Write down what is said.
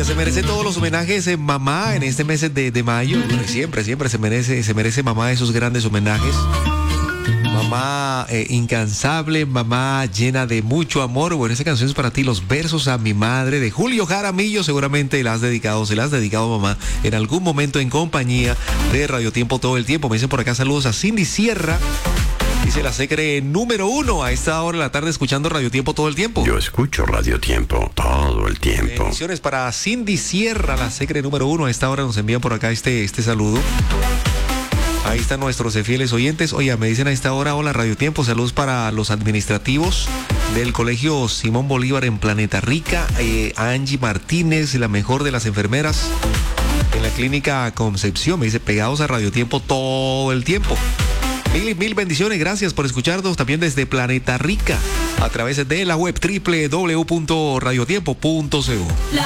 Oye, se merece todos los homenajes en mamá en este mes de mayo. Bueno, siempre se merece mamá esos grandes homenajes. Mamá incansable, mamá llena de mucho amor. Bueno, esta canción es para ti, Los versos a mi madre, de Julio Jaramillo. Seguramente se la has dedicado mamá en algún momento en compañía de Radio Tiempo todo el tiempo. Me dicen por acá saludos a Cindy Sierra. Dice la Secre número 1 a esta hora de la tarde escuchando Radio Tiempo todo el tiempo. Yo escucho Radio Tiempo todo el tiempo. Bendiciones para Cindy Sierra, la Secre número 1 a esta hora. Nos envían por acá este saludo. Ahí están nuestros fieles oyentes. Oye, me dicen a esta hora, hola Radio Tiempo, saludos para los administrativos del Colegio Simón Bolívar en Planeta Rica, Angie Martínez, la mejor de las enfermeras en la Clínica Concepción. Me dice, pegados a Radio Tiempo todo el tiempo. Mil bendiciones, gracias por escucharnos también desde Planeta Rica a través de la web www.radiotiempo.co.